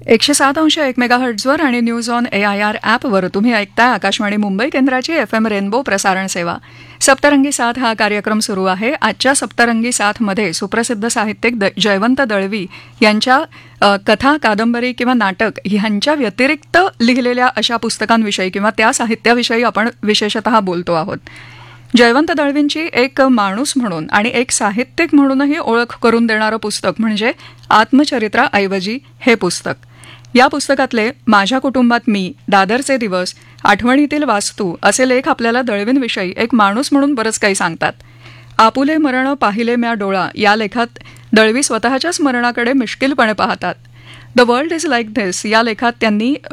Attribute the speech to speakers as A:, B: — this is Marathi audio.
A: 107.1 मेगाहर्ट्झवर आणि न्यूज ऑन AIR ॲपवर तुम्ही ऐकताय आकाशवाणी मुंबई केंद्राची FM रेनबो प्रसारण सेवा. सप्तरंगी साथ हा कार्यक्रम सुरू आहे. आजच्या सप्तरंगी साथमध्ये सुप्रसिद्ध साहित्यिक जयवंत दळवी यांच्या कथा, कादंबरी किंवा नाटक ह्यांच्या व्यतिरिक्त लिहिलेल्या अशा पुस्तकांविषयी किंवा त्या साहित्याविषयी आपण विशेषतः बोलतो आहोत. जयवंत दळवींची एक माणूस म्हणून आणि एक साहित्यिक म्हणूनही ओळख करून देणारं पुस्तक म्हणजे आत्मचरित्राऐवजी हे पुस्तक. या पुस्तकातले माझ्या कुटुंबात मी, दादरचे दिवस, आठवणीतील वास्तू असे लेख आपल्याला दळवींविषयी एक माणूस म्हणून बरंच काही सांगतात. आपुले मरण पाहिले म्या डोळा या लेखात दळवी स्वतःच्याच मरणाकडे मिश्किलपणे पाहतात. The world is like this या लेखात त्यांनी